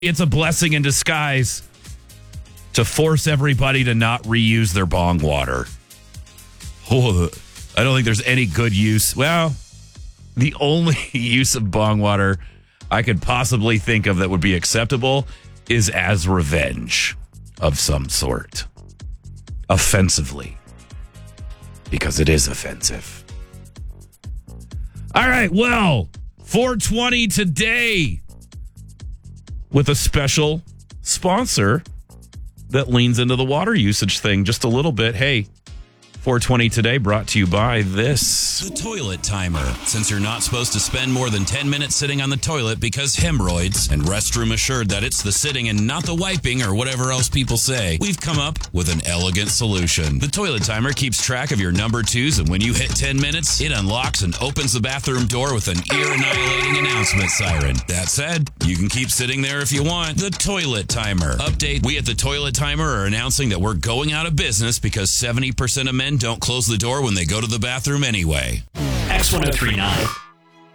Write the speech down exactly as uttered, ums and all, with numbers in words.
It's a blessing in disguise to force everybody to not reuse their bong water. Oh, I don't think there's any good use. Well, the only use of bong water I could possibly think of that would be acceptable is as revenge of some sort. Offensively. Because it is offensive. All right, well, four twenty today with a special sponsor that leans into the water usage thing just a little bit. Hey, four twenty today brought to you by this. The Toilet Timer. Since you're not supposed to spend more than ten minutes sitting on the toilet because hemorrhoids, and Restroom assured that it's the sitting and not the wiping or whatever else people say, we've come up with an elegant solution. The Toilet Timer keeps track of your number twos, and when you hit ten minutes, it unlocks and opens the bathroom door with an ear-annihilating announcement siren. That said, you can keep sitting there if you want. The Toilet Timer. Update, we at the Toilet Timer are announcing that we're going out of business because seventy percent of men don't close the door when they go to the bathroom anyway. X ten thirty-nine.